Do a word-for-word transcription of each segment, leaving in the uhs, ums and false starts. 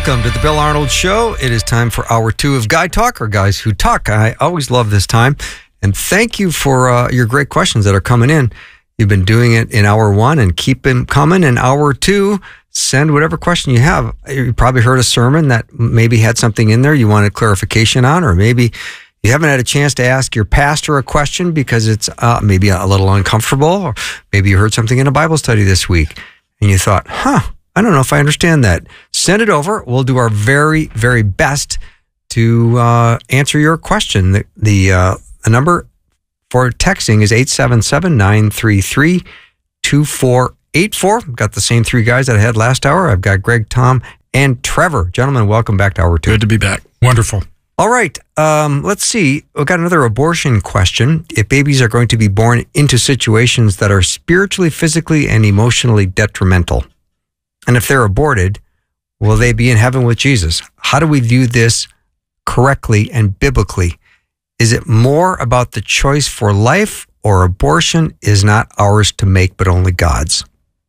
Welcome to the Bill Arnold Show. It is time for hour two of Guy Talk, or Guys Who Talk. I always love this time. And thank you for uh, your great questions that are coming in. You've been doing it in hour one and keep them coming. In hour two, send whatever question you have. You probably heard a sermon that maybe had something in there you wanted clarification on, or maybe you haven't had a chance to ask your pastor a question because it's uh, maybe a little uncomfortable, or maybe you heard something in a Bible study this week and you thought, huh, I don't know if I understand that. Send it over. We'll do our very, very best to uh, answer your question. The, the, uh, the number for texting is eight seven seven, nine three three, two four eight four. I've got the same three guys that I had last hour. I've got Greg, Tom, and Trevor. Gentlemen, welcome back to hour two. Good to be back. Wonderful. All right. Um, let's see. We've got another abortion question. If babies are going to be born into situations that are spiritually, physically, and emotionally detrimental, and if they're aborted, will they be in heaven with Jesus? How do we view this correctly and biblically? Is it more about the choice for life, or abortion is not ours to make, but only God's?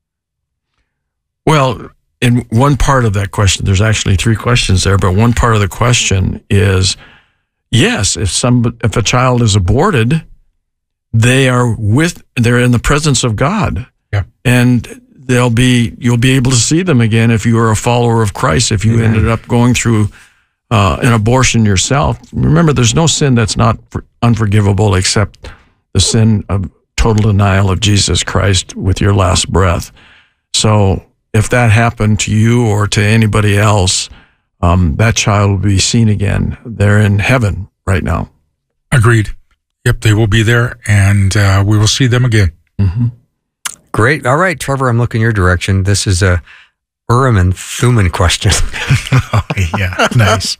Well, in one part of that question, there's actually three questions there, but one part of the question is, yes, if some, if a child is aborted, they are with, they're in the presence of God. Yeah. And they'll be, you'll be able to see them again if you are a follower of Christ, if you Amen. ended up going through uh, an abortion yourself. Remember, there's no sin that's not for, unforgivable except the sin of total denial of Jesus Christ with your last breath. So if that happened to you or to anybody else, um, that child will be seen again. They're in heaven right now. Agreed. Yep, they will be there, and uh, we will see them again. Mm-hmm. Great. All right, Trevor, I'm looking your direction. This is a Urim and Thummim question. Oh, yeah, nice.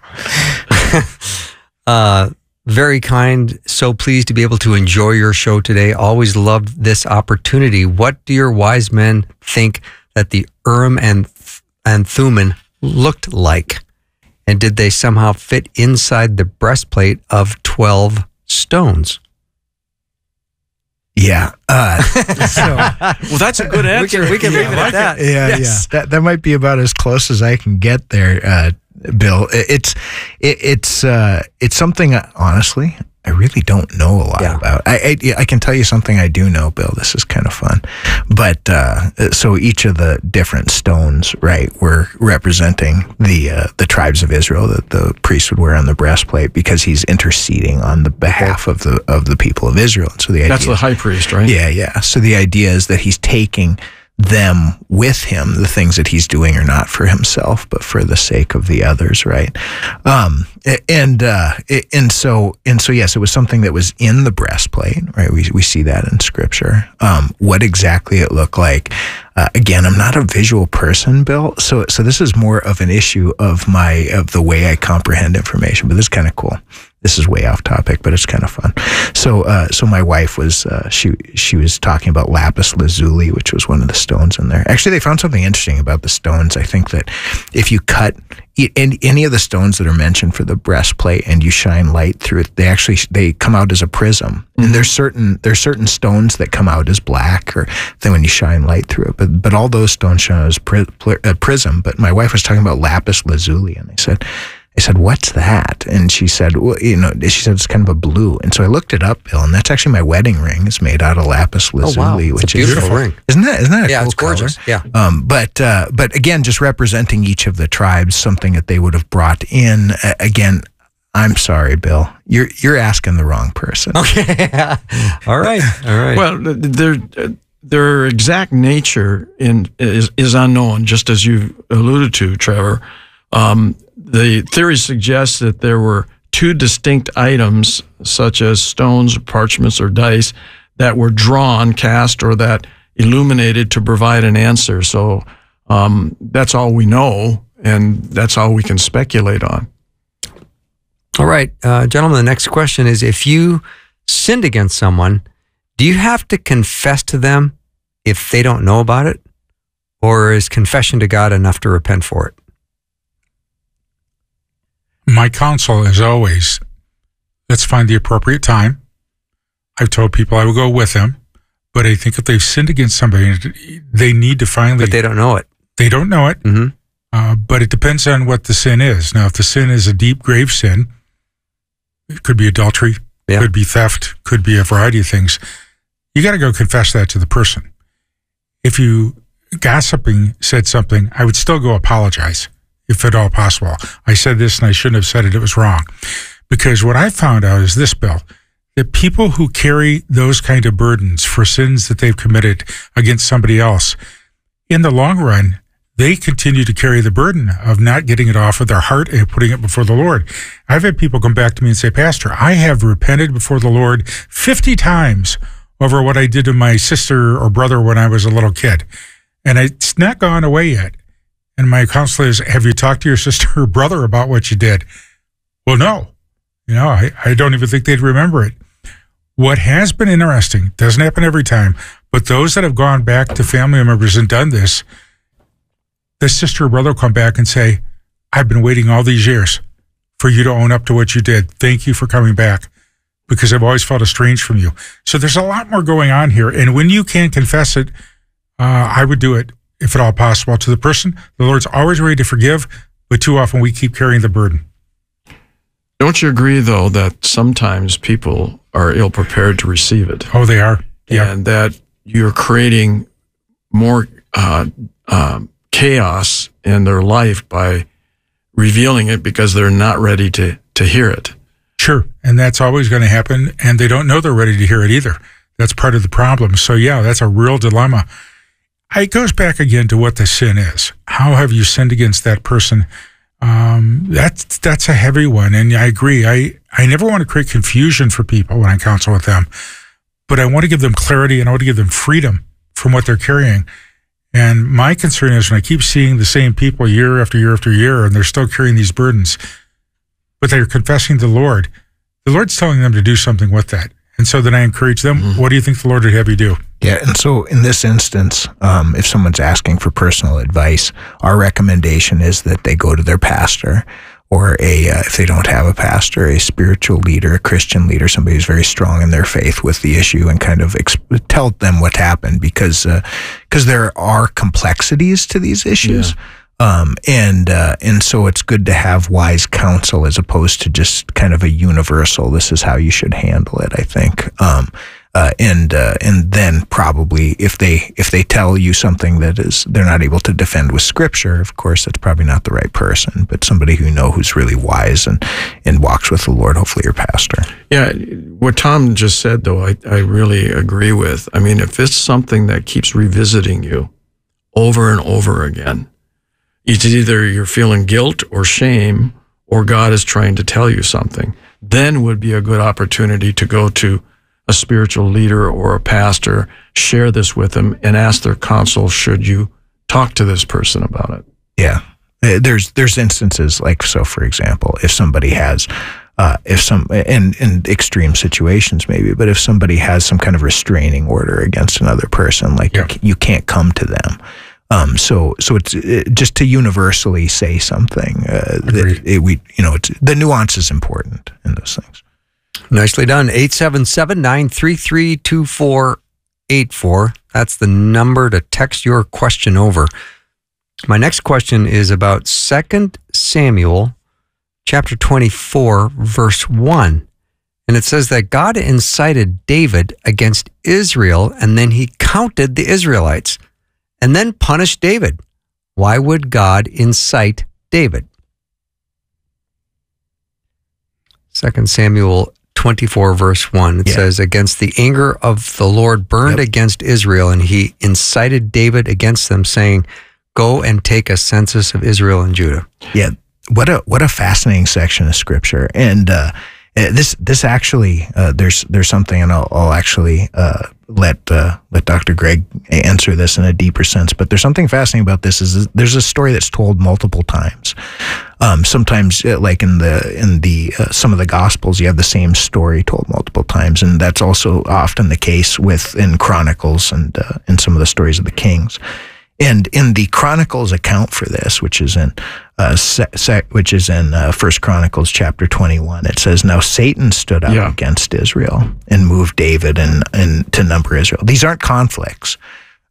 uh, very kind. So pleased to be able to enjoy your show today. Always loved this opportunity. What do your wise men think that the Urim and, and Thummim looked like? And did they somehow fit inside the breastplate of twelve stones? Yeah. Uh, so, well, that's a good answer. We can, we can leave it at that. Yeah, Yes. yeah. That that might be about as close as I can get there, uh, Bill. It, it's it, it's uh, it's something uh, honestly I really don't know a lot Yeah. about. I, I I can tell you something I do know, Bill. This is kind of fun. But uh, so each of the different stones, right, were representing the uh, the tribes of Israel that the priest would wear on the breastplate because he's interceding on the behalf of the of the people of Israel. And so the idea That's the high priest, right? Yeah, yeah. So the idea is that he's taking them with him. The things that he's doing are not for himself, but for the sake of the others, right? Um, and uh, and so and so, yes, it was something that was in the breastplate, right? We we see that in Scripture. Um, what exactly it looked like? Uh, again, I'm not a visual person, Bill. So so this is more of an issue of my of the way I comprehend information. But this is kind of cool. This is way off topic, but it's kind of fun. So, uh, so my wife was uh, she she was talking about lapis lazuli, which was one of the stones in there. Actually, they found something interesting about the stones. I think that if you cut any, any of the stones that are mentioned for the breastplate and you shine light through it, they actually they come out as a prism. Mm-hmm. And there's certain there's certain stones that come out as black, or then when you shine light through it. But but all those stones shine out as pri- pri- a prism. But my wife was talking about lapis lazuli, and I said. I said, what's that? And she said, well, you know, she said, it's kind of a blue. And so I looked it up, Bill, and that's actually my wedding ring. It's made out of lapis lazuli, Oh, wow. It's which a beautiful is ring. Isn't that, isn't that a Yeah, cool it's gorgeous. color? Yeah. Um, but, uh, but again, just representing each of the tribes, something that they would have brought in. Uh, again, I'm sorry, Bill. You're, you're asking the wrong person. Okay. All right. All right. Well, their their exact nature in is is unknown, just as you alluded to, Trevor. Um, the theory suggests that there were two distinct items, such as stones, parchments, or dice, that were drawn, cast, or that illuminated to provide an answer. So um, that's all we know, and that's all we can speculate on. All right, uh, gentlemen, the next question is, if you sinned against someone, do you have to confess to them if they don't know about it? Or is confession to God enough to repent for it? My counsel is always, let's find the appropriate time. I've told people I will go with them, but I think if they've sinned against somebody, they need to finally... But they don't know it. They don't know it. Mm-hmm. Uh, but it depends on what the sin is. Now, if the sin is a deep, grave sin, it could be adultery, Yeah. could be theft, could be a variety of things. You got to go confess that to the person. If you gossiping said something, I would still go apologize, if at all possible. I said this and I shouldn't have said it. It was wrong. Because what I found out is this, Bill, that people who carry those kind of burdens for sins that they've committed against somebody else, in the long run, they continue to carry the burden of not getting it off of their heart and putting it before the Lord. I've had people come back to me and say, Pastor, I have repented before the Lord fifty times over what I did to my sister or brother when I was a little kid. And it's not gone away yet. And my counselor is, have you talked to your sister or brother about what you did? Well, no. You know, I, I don't even think they'd remember it. What has been interesting, doesn't happen every time, but those that have gone back to family members and done this, the sister or brother will come back and say, I've been waiting all these years for you to own up to what you did. Thank you for coming back, because I've always felt estranged from you. So there's a lot more going on here. And when you can confess it, uh, I would do it, if at all possible, to the person. The Lord's always ready to forgive, but too often we keep carrying the burden. Don't you agree, though, that sometimes people are ill-prepared to receive it? Oh, they are. Yeah. And that you're creating more uh, um, chaos in their life by revealing it because they're not ready to, to hear it. Sure. And that's always going to happen. And they don't know they're ready to hear it either. That's part of the problem. So, yeah, that's a real dilemma. It goes back again to what the sin is. How have you sinned against that person? Um, that's, that's a heavy one. And I agree. I, I never want to create confusion for people when I counsel with them, but I want to give them clarity and I want to give them freedom from what they're carrying. And my concern is when I keep seeing the same people year after year after year, and they're still carrying these burdens, but they're confessing the Lord, the Lord's telling them to do something with that. And so then I encourage them, mm-hmm. What do you think the Lord would have you do? Yeah, and so in this instance, um, if someone's asking for personal advice, our recommendation is that they go to their pastor, or a uh, if they don't have a pastor, a spiritual leader, a Christian leader, somebody who's very strong in their faith with the issue, and kind of exp- tell them what happened, because because uh, there are complexities to these issues. Yeah. Um, and, uh, and so it's good to have wise counsel as opposed to just kind of a universal, this is how you should handle it, I think. Um, uh, and, uh, and then probably if they, if they tell you something that is, they're not able to defend with scripture, of course, that's probably not the right person, but somebody who you know who's really wise and, and walks with the Lord, hopefully your pastor. Yeah. What Tom just said, though, I, I really agree with. I mean, if it's something that keeps revisiting you over and over again, it's either you're feeling guilt or shame, or God is trying to tell you something, then would be a good opportunity to go to a spiritual leader or a pastor, share this with them, and ask their counsel, should you talk to this person about it? Yeah. There's there's instances like, so for example, if somebody has, uh, if some, in, in extreme situations maybe, but if somebody has some kind of restraining order against another person, like yeah. you, you can't come to them. Um, so, so it's it, just to universally say something. Uh, that it, we, you know, it's, the nuance is important in those things. Nicely done. eight seven seven, nine three three, two four eight four. That's the number to text your question over. My next question is about Second Samuel, chapter twenty-four, verse one, and it says that God incited David against Israel, and then he counted the Israelites, and then punished David. Why would God incite David? Second Samuel twenty-four, verse one, it yeah. says, against the anger of the Lord burned yep. against Israel, and he incited David against them, saying, go and take a census of Israel and Judah. Yeah, what a what a fascinating section of scripture. And uh, this this actually, uh, there's there's something, and I'll, I'll actually uh, let uh, let Doctor Greg answer this in a deeper sense. But there's something fascinating about this. Is there's a story that's told multiple times. Um, sometimes, uh, like in the in the uh, some of the Gospels, you have the same story told multiple times, and that's also often the case with in Chronicles and uh, in some of the stories of the Kings. And in the Chronicles account for this, which is in uh, se- se- which is in uh, First Chronicles chapter twenty-one, it says, "Now Satan stood up yeah. against Israel and moved David and and to number Israel." These aren't conflicts.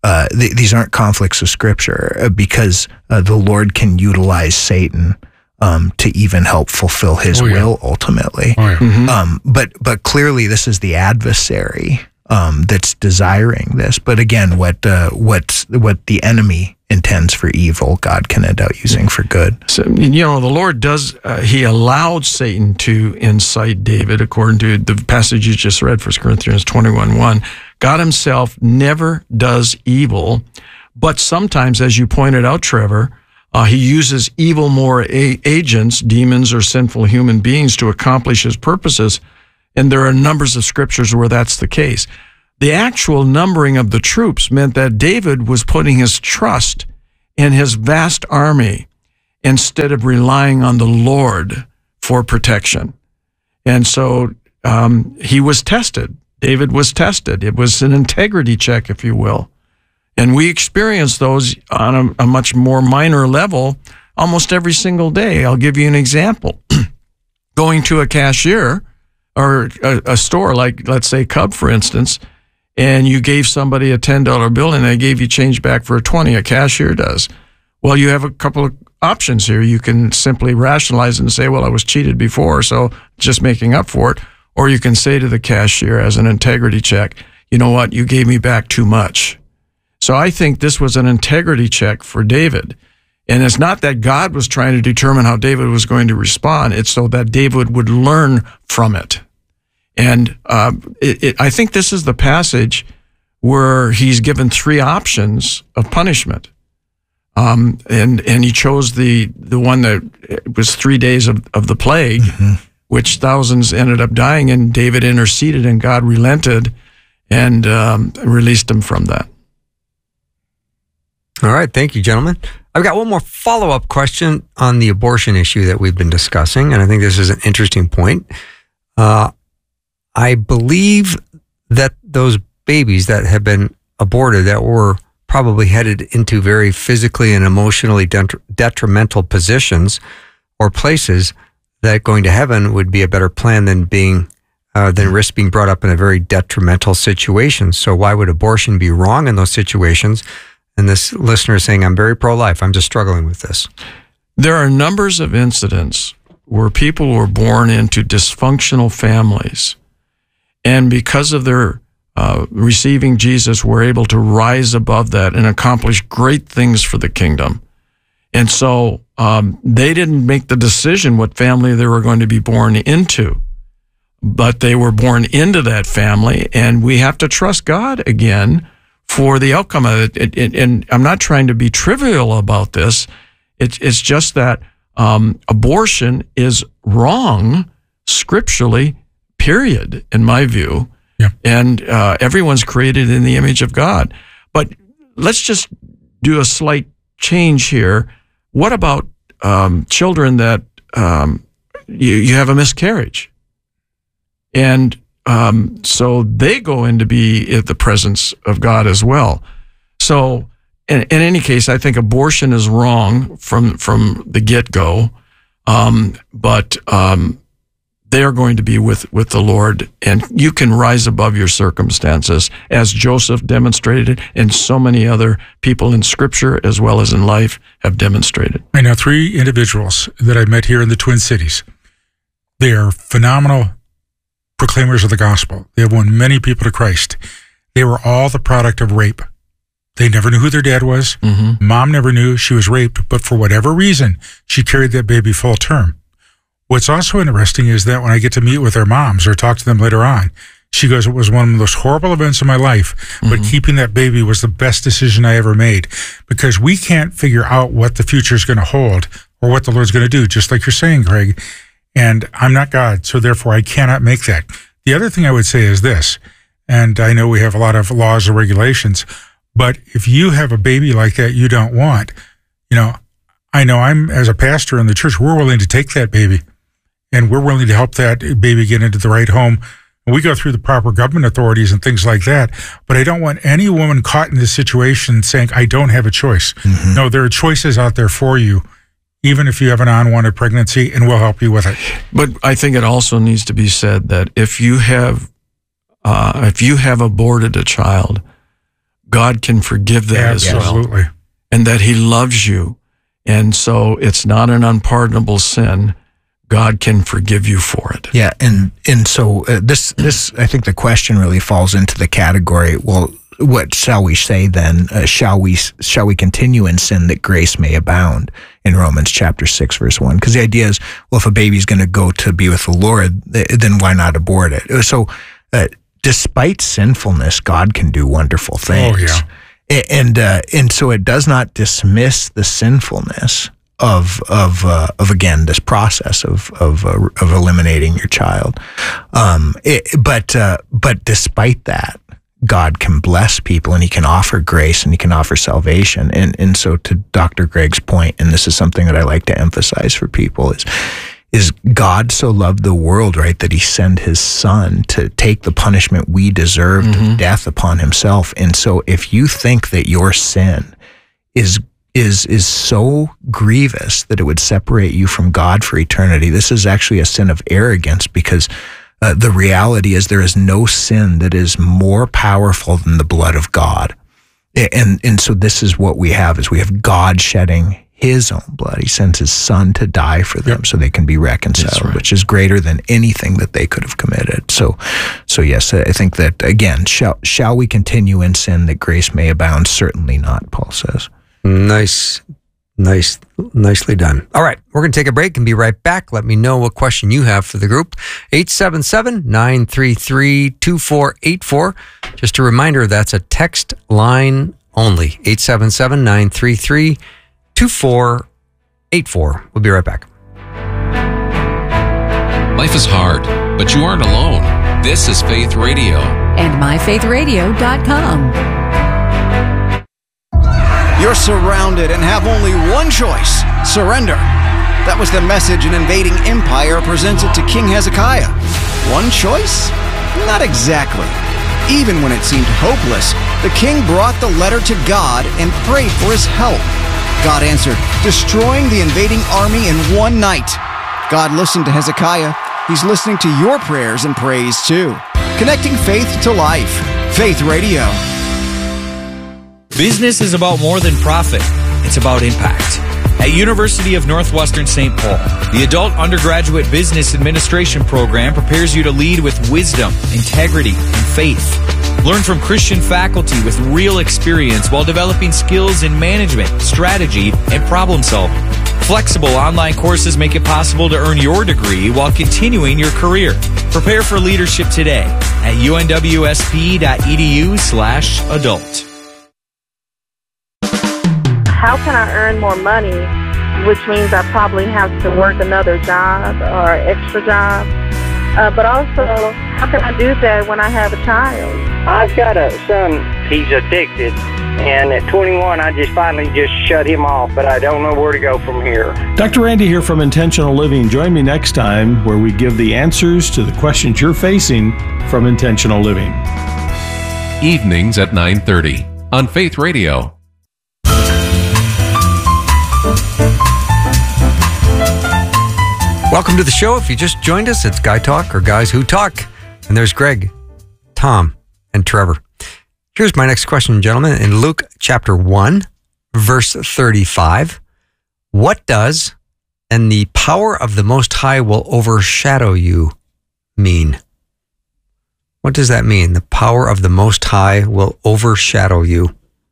uh, th- these aren't conflicts of Scripture uh, because uh, the Lord can utilize Satan um, to even help fulfill His oh, yeah. will ultimately. Oh, yeah. Mm-hmm. Um, but but clearly, this is the adversary um, that's desiring this. But again, what uh, what what the enemy intends for evil, God can end out using for good. So, you know, the Lord does, uh, He allowed Satan to incite David, according to the passage you just read, First Corinthians twenty-one one. God Himself never does evil, but sometimes, as you pointed out, Trevor, uh, He uses evil more a- agents, demons or sinful human beings, to accomplish His purposes. And there are numbers of scriptures where that's the case. The actual numbering of the troops meant that David was putting his trust in his vast army instead of relying on the Lord for protection. And so um, he was tested. David was tested. It was an integrity check, if you will. And we experience those on a, a much more minor level almost every single day. I'll give you an example. Going to a cashier or a, a store like, let's say, Cub, for instance, and you gave somebody a ten dollar bill and they gave you change back for a twenty, a cashier does. Well, you have a couple of options here. You can simply rationalize and say, well, I was cheated before, so just making up for it. Or you can say to the cashier as an integrity check, you know what, you gave me back too much. So I think this was an integrity check for David. And it's not that God was trying to determine how David was going to respond. It's so that David would learn from it. And uh, it, it, I think this is the passage where he's given three options of punishment. Um, and, and he chose the, the one that was three days of, of the plague, mm-hmm. which thousands ended up dying, and David interceded and God relented and um, released him from that. All right. Thank you, gentlemen. I've got one more follow-up question on the abortion issue that we've been discussing, and I think this is an interesting point. Uh, I believe that those babies that have been aborted that were probably headed into very physically and emotionally detri- detrimental positions or places, that going to heaven would be a better plan than being uh, than risk being brought up in a very detrimental situation. So why would abortion be wrong in those situations? And this listener is saying, I'm very pro-life. I'm just struggling with this. There are numbers of incidents where people were born into dysfunctional families, and because of their uh, receiving Jesus, were able to rise above that and accomplish great things for the kingdom. And so um, they didn't make the decision what family they were going to be born into, but they were born into that family, and we have to trust God again for the outcome of it. It, it and I'm not trying to be trivial about this. It, it's just that um, abortion is wrong scripturally, period, in my view. Yeah. And uh, everyone's created in the image of God. But let's just do a slight change here. What about um, children that um, you, you have a miscarriage? And um, so they go in to be in the presence of God as well. So in, in any case, I think abortion is wrong from, from the get-go. Um, but um, they are going to be with, with the Lord, and you can rise above your circumstances, as Joseph demonstrated, and so many other people in Scripture as well as in life have demonstrated. I know three individuals that I met here in the Twin Cities. They are phenomenal proclaimers of the gospel. They have won many people to Christ. They were all the product of rape. They never knew who their dad was. Mm-hmm. Mom never knew she was raped, but for whatever reason, she carried that baby full term. What's also interesting is that when I get to meet with their moms or talk to them later on, she goes, it was one of the most horrible events of my life, but mm-hmm. keeping that baby was the best decision I ever made, because we can't figure out what the future is going to hold or what the Lord's going to do, just like you're saying, Greg. And I'm not God, so therefore I cannot make that. The other thing I would say is this, and I know we have a lot of laws and regulations, but if you have a baby like that you don't want, you know, I know I'm, as a pastor in the church, we're willing to take that baby, and we're willing to help that baby get into the right home. We go through the proper government authorities and things like that, but I don't want any woman caught in this situation saying, I don't have a choice. Mm-hmm. No, there are choices out there for you, even if you have an unwanted pregnancy, and we'll help you with it. But I think it also needs to be said that if you have, uh, if you have aborted a child, God can forgive that as well. Absolutely. And that he loves you. And so it's not an unpardonable sin. God can forgive you for it. Yeah, and and so uh, this this I think the question really falls into the category. Well, what shall we say then? Uh, shall we shall we continue in sin that grace may abound? In Romans chapter six, verse one, because the idea is, well, if a baby's going to go to be with the Lord, then why not abort it? So, uh, despite sinfulness, God can do wonderful things. Oh yeah, and uh, and so it does not dismiss the sinfulness of of uh, of again this process of of uh, of eliminating your child, um, it, but uh, but despite that, God can bless people and he can offer grace and he can offer salvation. And and so to Doctor Greg's point, and this is something that I like to emphasize for people, is is God so loved the world, right, that he sent his son to take the punishment we deserved mm-hmm. of death upon himself. And so if you think that your sin is is is so grievous that it would separate you from God for eternity, this is actually a sin of arrogance, because Uh, the reality is there is no sin that is more powerful than the blood of God. And and so this is what we have, is we have God shedding his own blood. He sends his son to die for them yep. so they can be reconciled, right. which is greater than anything that they could have committed. So so yes, I think that, again, shall, shall we continue in sin that grace may abound? Certainly not, Paul says. Nice. Nice, nicely done. All right, we're going to take a break and be right back. Let me know what question you have for the group. eight seven seven, nine three three, two four eight four. Just a reminder, that's a text line only. eight seven seven, nine three three, two four eight four. We'll be right back. Life is hard, but you aren't alone. This is Faith Radio. And my faith radio dot com. You're surrounded and have only one choice: surrender. That was the message an invading empire presented to King Hezekiah. One choice? Not exactly. Even when it seemed hopeless, the king brought the letter to God and prayed for his help. God answered, destroying the invading army in one night. God listened to Hezekiah. He's listening to your prayers and praise too. Connecting faith to life. Faith Radio. Business is about more than profit. It's about impact. At University of Northwestern Saint Paul, the Adult Undergraduate Business Administration program prepares you to lead with wisdom, integrity, and faith. Learn from Christian faculty with real experience while developing skills in management, strategy, and problem solving. Flexible online courses make it possible to earn your degree while continuing your career. Prepare for leadership today at unwsp.edu slash adult. How can I earn more money, which means I probably have to work another job or extra job? Uh, but also, how can I do that when I have a child? I've got a son, he's addicted, and at twenty-one, I just finally just shut him off, but I don't know where to go from here. Doctor Randy here from Intentional Living. Join me next time where we give the answers to the questions you're facing from Intentional Living. Evenings at nine thirty on Faith Radio. Welcome to the show. If you just joined us, it's Guy Talk, or Guys Who Talk. And there's Greg, Tom, and Trevor. Here's my next question, gentlemen. In Luke chapter one, verse thirty-five, what does "and the power of the Most High will overshadow you" mean? What does that mean? The power of the Most High will overshadow you.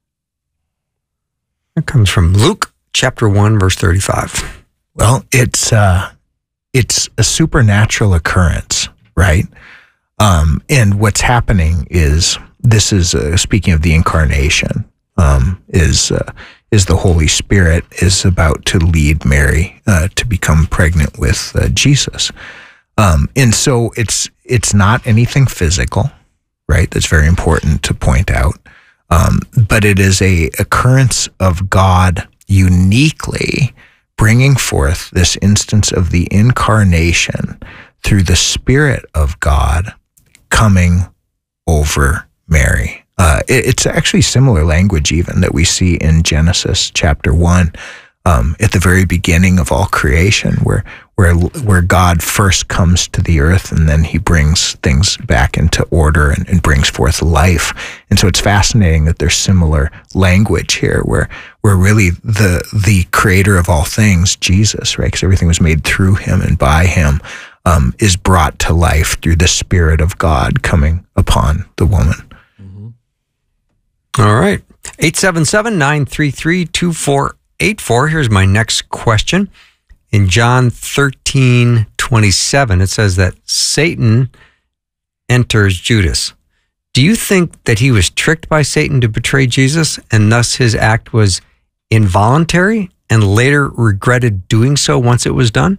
That comes from Luke chapter one, verse thirty-five. Well, it's uh, it's a supernatural occurrence, right? Um, and what's happening is, this is uh, speaking of the incarnation, um, is uh, is the Holy Spirit is about to lead Mary uh, to become pregnant with uh, Jesus, um, and so it's it's not anything physical, right? That's very important to point out, um, but it is a occurrence of God uniquely bringing forth this instance of the incarnation through the Spirit of God coming over Mary. Uh, it, it's actually similar language even that we see in Genesis chapter one, um, at the very beginning of all creation, where where where God first comes to the earth and then he brings things back into order and, and brings forth life. And so it's fascinating that there's similar language here, where where really the the creator of all things, Jesus, right, because everything was made through him and by him, um, is brought to life through the Spirit of God coming upon the woman. All right. eight seven seven, nine three three, two four eight four. Here's my next question. In John thirteen twenty-seven, it says that Satan enters Judas. Do you think that he was tricked by Satan to betray Jesus, and thus his act was involuntary and later regretted doing so once it was done?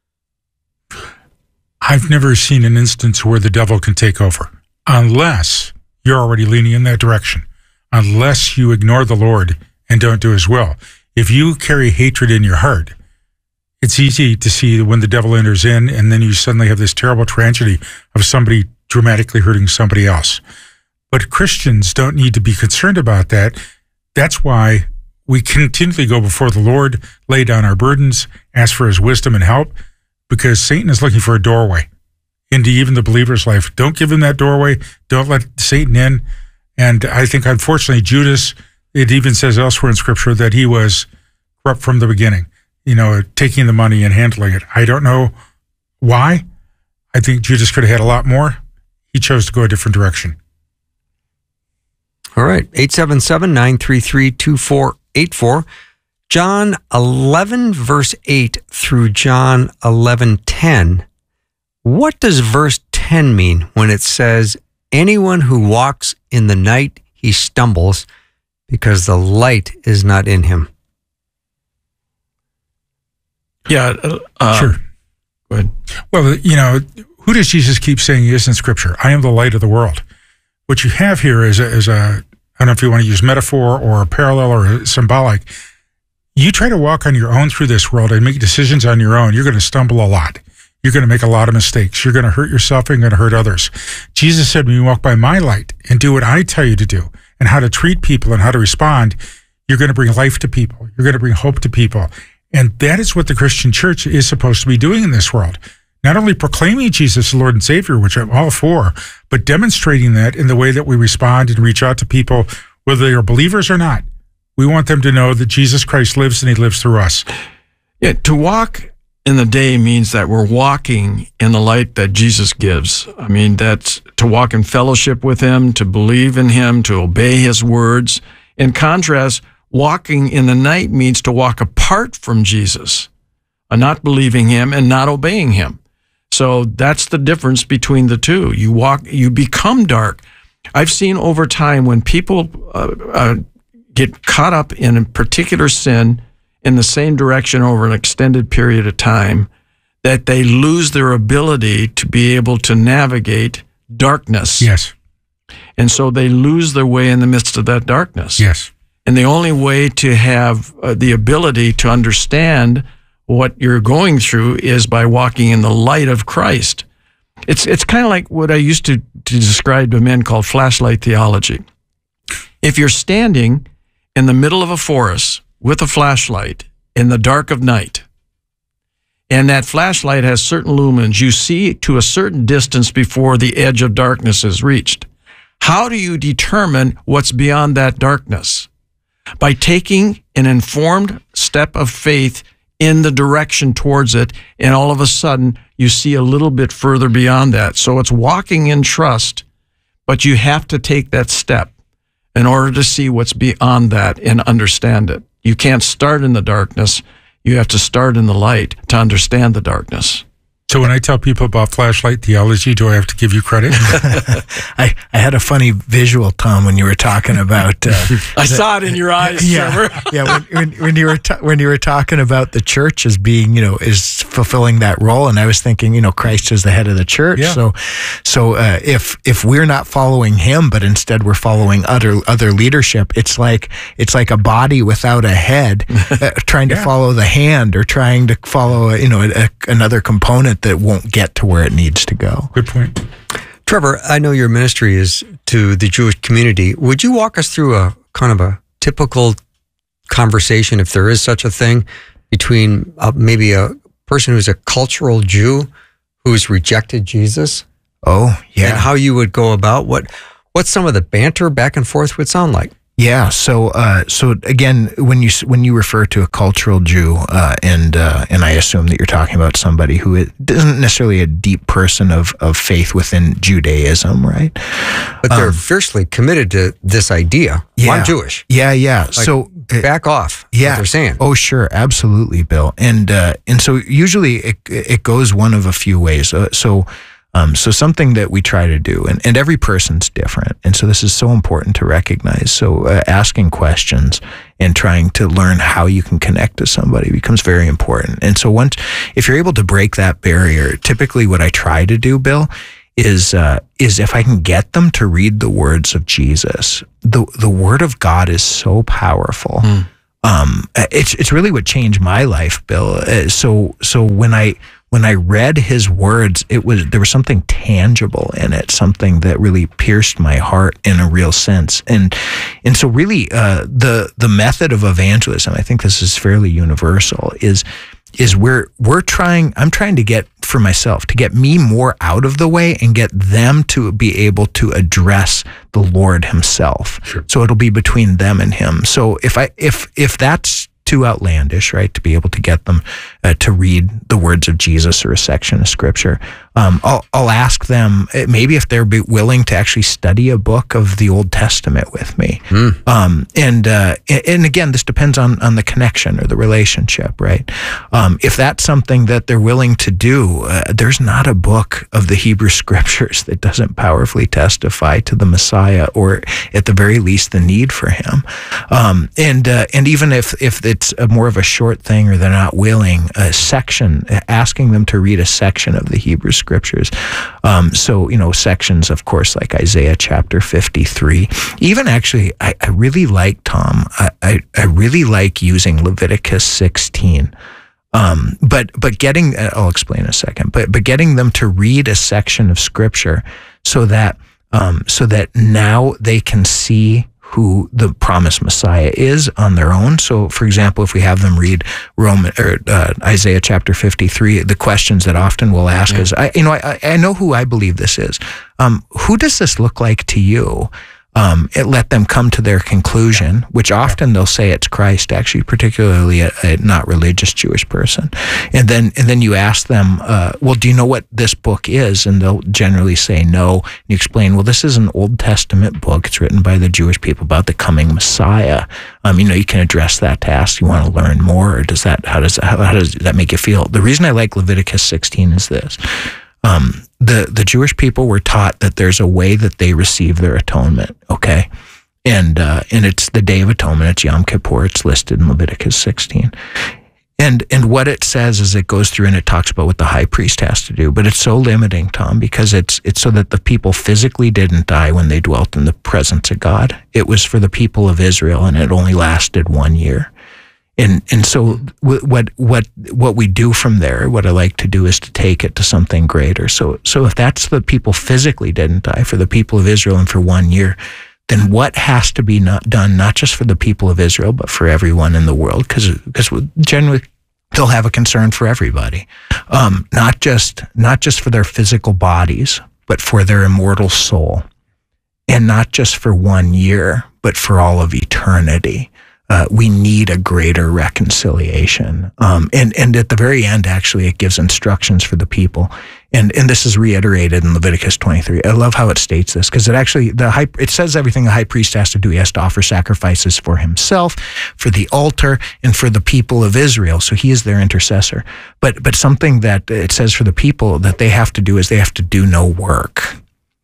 I've never seen an instance where the devil can take over, unless you're already leaning in that direction, unless you ignore the Lord and don't do his will. If you carry hatred in your heart, it's easy to see when the devil enters in and then you suddenly have this terrible tragedy of somebody dramatically hurting somebody else. But Christians don't need to be concerned about that. That's why we continually go before the Lord, lay down our burdens, ask for his wisdom and help, because Satan is looking for a doorway into even the believer's life. Don't give him that doorway. Don't let Satan in. And I think, unfortunately, Judas, it even says elsewhere in Scripture that he was corrupt from the beginning, you know, taking the money and handling it. I don't know why. I think Judas could have had a lot more. He chose to go a different direction. All right. eight seven seven, nine three three, two four eight four. John eleven, verse eight through John eleven ten. What does verse ten mean when it says, anyone who walks in the night, he stumbles because the light is not in him? Yeah. Uh, sure. Go ahead. Well, you know, who does Jesus keep saying he is in Scripture? I am the light of the world. What you have here is a, is a, I don't know if you want to use metaphor or a parallel or a symbolic. You try to walk on your own through this world and make decisions on your own, you're going to stumble a lot. You're going to make a lot of mistakes. You're going to hurt yourself and you're going to hurt others. Jesus said, when you walk by my light and do what I tell you to do and how to treat people and how to respond, you're going to bring life to people. You're going to bring hope to people. And that is what the Christian church is supposed to be doing in this world. Not only proclaiming Jesus as Lord and Savior, which I'm all for, but demonstrating that in the way that we respond and reach out to people, whether they are believers or not. We want them to know that Jesus Christ lives and he lives through us. Yeah, to walk in the day means that we're walking in the light that Jesus gives. I mean, that's to walk in fellowship with him, to believe in him, to obey his words. In contrast, walking in the night means to walk apart from Jesus, uh, not believing him and not obeying him. So that's the difference between the two. You walk, you become dark. I've seen over time when people uh, uh, get caught up in a particular sin in the same direction over an extended period of time, that they lose their ability to be able to navigate darkness. Yes. And so they lose their way in the midst of that darkness. Yes. And the only way to have uh, the ability to understand what you're going through is by walking in the light of Christ. It's it's kind of like what I used to, to describe to men called flashlight theology. If you're standing in the middle of a forest with a flashlight in the dark of night, and that flashlight has certain lumens, you see to a certain distance before the edge of darkness is reached. How do you determine what's beyond that darkness? By taking an informed step of faith in the direction towards it, and all of a sudden you see a little bit further beyond that. So it's walking in trust, but you have to take that step in order to see what's beyond that and understand it. You can't start in the darkness. You have to start in the light to understand the darkness. So when I tell people about flashlight theology, do I have to give you credit? I, I had a funny visual, Tom, when you were talking about. Uh, I the, saw it in your eyes, yeah, Trevor. yeah. When, when, when you were ta- when you were talking about the church as being, you know, is fulfilling that role, and I was thinking, you know, Christ is the head of the church. Yeah. So, so uh, if if we're not following him, but instead we're following other other leadership, it's like it's like a body without a head, uh, trying to yeah. follow the hand or trying to follow, a, you know, a, a, another component that won't get to where it needs to go. Good point. Trevor, I know your ministry is to the Jewish community. Would you walk us through a kind of a typical conversation, if there is such a thing, between uh, maybe a person who's a cultural Jew who's rejected Jesus? Oh, yeah. And how you would go about what what some of the banter back and forth would sound like. Yeah. So, uh, so again, when you when you refer to a cultural Jew, uh, and uh, and I assume that you're talking about somebody who isn't necessarily a deep person of, of faith within Judaism, right? But they're Um, fiercely committed to this idea. Yeah. I'm Jewish. Yeah, yeah. Like, so back off. Yeah, What they're saying. Oh, sure, absolutely, Bill. And uh, and so usually it it goes one of a few ways. Uh, so. Um, so something that we try to do, and, and every person's different, and so this is so important to recognize. So uh, asking questions and trying to learn how you can connect to somebody becomes very important. And so once, if you're able to break that barrier, typically what I try to do, Bill, is uh, is if I can get them to read the words of Jesus. The the Word of God is so powerful. Mm. Um, it's it's really what changed my life, Bill. Uh, so so when I when I read his words, it was there was something tangible in it, something that really pierced my heart in a real sense. And and so really, uh, the the method of evangelism, I think this is fairly universal, is is we're we're trying. I'm trying to get for myself to get me more out of the way and get them to be able to address the Lord Himself. Sure. So it'll be between them and Him. So if I if if that's too outlandish, right, to be able to get them uh, to read the words of Jesus or a section of Scripture, um, I'll, I'll ask them maybe if they're willing to actually study a book of the Old Testament with me. Mm. Um, and uh, and again, this depends on on the connection or the relationship, right? Um, if that's something that they're willing to do, uh, there's not a book of the Hebrew Scriptures that doesn't powerfully testify to the Messiah, or at the very least, the need for Him. Um, and uh, and even if if it's a more of a short thing, or they're not willing, a section, asking them to read a section of the Hebrew Scriptures. Um, so, you know, sections, of course, like Isaiah chapter fifty-three. Even actually, I, I really like, Tom, I, I, I really like using Leviticus sixteen. Um, but but getting, I'll explain in a second, but but getting them to read a section of Scripture so that um, so that now they can see who the promised Messiah is on their own. So, for example, if we have them read Roman or uh, Isaiah chapter fifty-three, the questions that often we'll ask yeah. is, I, you know, I, I know who I believe this is. Um, who does this look like to you? Um, it let them come to their conclusion, which often they'll say it's Christ, actually, particularly a, a not religious Jewish person. And then and then you ask them, uh, well, do you know what this book is? And they'll generally say no. And you explain, well, this is an Old Testament book. It's written by the Jewish people about the coming Messiah. Um, you know, you can address that to ask, you want to learn more, or does that, how does, how, how does that make you feel? The reason I like Leviticus sixteen is this. Um, the, the Jewish people were taught that there's a way that they receive their atonement, okay? And uh, and it's the Day of Atonement, it's Yom Kippur, it's listed in Leviticus sixteen. And and what it says is it goes through and it talks about what the high priest has to do, but it's so limiting, Tom, because it's it's so that the people physically didn't die when they dwelt in the presence of God. It was for the people of Israel, and it only lasted one year. And and so what what what we do from there, what I like to do is to take it to something greater. So so if that's the people physically didn't die for the people of Israel and for one year, then what has to be not done, not just for the people of Israel, but for everyone in the world? Because because generally they'll have a concern for everybody, um, not just not just for their physical bodies, but for their immortal soul, and not just for one year, but for all of eternity. Uh, we need a greater reconciliation. Um, and, and at the very end, actually, it gives instructions for the people. And, and this is reiterated in Leviticus twenty-three. I love how it states this, because it actually, the high, it says everything the high priest has to do. He has to offer sacrifices for himself, for the altar, and for the people of Israel. So he is their intercessor. But, but something that it says for the people that they have to do is they have to do no work.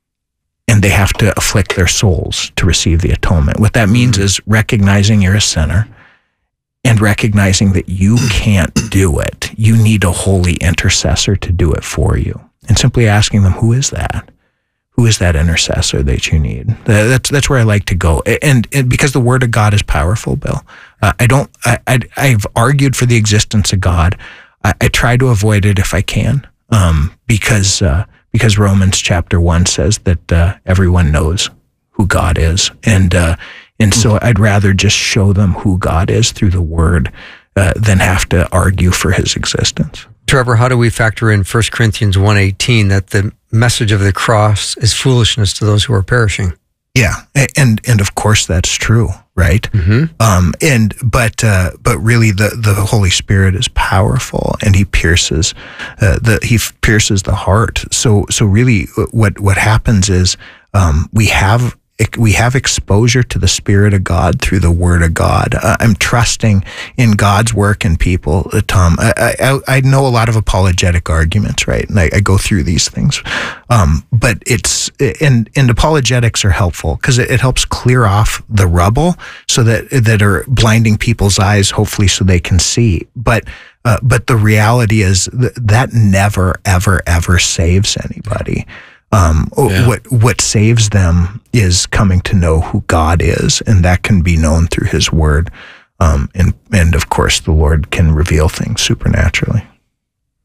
And they have to afflict their souls to receive the atonement. What that means is recognizing you're a sinner and recognizing that you can't do it. You need a holy intercessor to do it for you. And simply asking them, who is that? Who is that intercessor that you need? That's that's where I like to go. And, and because the Word of God is powerful, Bill. Uh, I don't. I, I I've argued for the existence of God. I, I try to avoid it if I can, um, because. Uh, Because Romans chapter one says that uh, everyone knows who God is, and uh, And so I'd rather just show them who God is through the Word uh, than have to argue for His existence. Trevor, how do we factor in First Corinthians one eighteen that the message of the cross is foolishness to those who are perishing? Yeah, and and of course that's true, right? Mm-hmm. Um, and but uh, but really, the, the Holy Spirit is powerful, and He pierces uh, the He pierces the heart. So so really, what what happens is um, we have. We have exposure to the Spirit of God through the Word of God. Uh, I'm trusting in God's work in people, uh, Tom. I, I, I know a lot of apologetic arguments, right? And I, I go through these things. Um, but it's, and, and apologetics are helpful because it, it helps clear off the rubble so that, that are blinding people's eyes, hopefully so they can see. But uh, but the reality is th- that never, ever, ever saves anybody. Um, yeah. What what saves them is coming to know who God is, and that can be known through His Word. Um, and and of course, the Lord can reveal things supernaturally.